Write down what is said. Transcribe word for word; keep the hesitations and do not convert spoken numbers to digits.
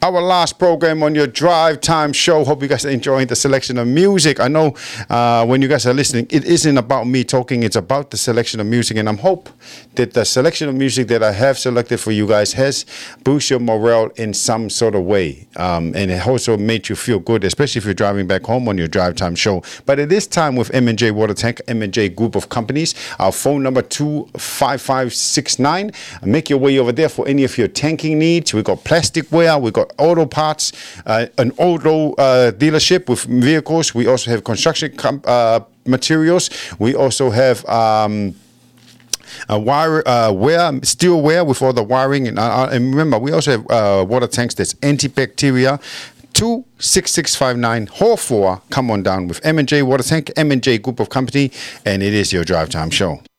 Our last program on your drive time show. Hope you guys are enjoying the selection of music. I know uh, when you guys are listening, it isn't about me talking. It's about the selection of music. And I hope that the selection of music that I have selected for you guys has boosted your morale in some sort of way. Um, and it also made you feel good, especially if you're driving back home on your drive time show. But it is time with M and J Water Tank, M and J Group of Companies. Our phone number two five five six nine. Make your way over there for any of your tanking needs. We got plasticware. We got auto parts, uh, an auto uh, dealership with vehicles. We also have construction com- uh, materials. We also have um, a wire, uh, wire, steel wire with all the wiring. And, uh, and remember, we also have uh, water tanks that's antibacterial. two six six five nine Hall four. Come on down with M and J Water Tank, M and J Group of Company, and it is your drive time show.